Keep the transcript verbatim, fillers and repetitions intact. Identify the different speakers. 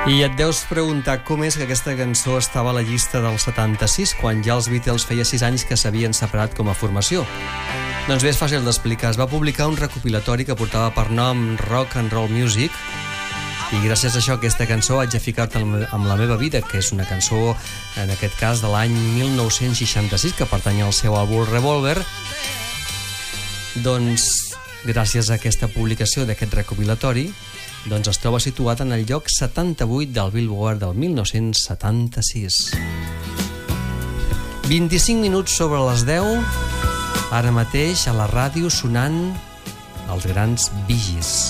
Speaker 1: I et deus preguntar com és que aquesta cançó estava a la llista del setanta-sis, quan ja els Beatles feia sis anys que s'havien separat com a formació. Doncs bé, és fàcil d'explicar. Es va publicar un recopilatori que portava per nom Rock and Roll Music, i gràcies a això aquesta cançó haig de ficar-te amb la meva vida, que és una cançó, en aquest cas, de l'any mil nou-cents seixanta-sis, que pertany al seu àlbum Revolver. Doncs, gràcies a aquesta publicació d'aquest recopilatori, doncs es troba situat en el lloc setanta-vuit del Billboard del mil nou-cents setanta-sis. vint-i-cinc minuts sobre les deu, ara mateix a la ràdio sonant els grans Bee Gees.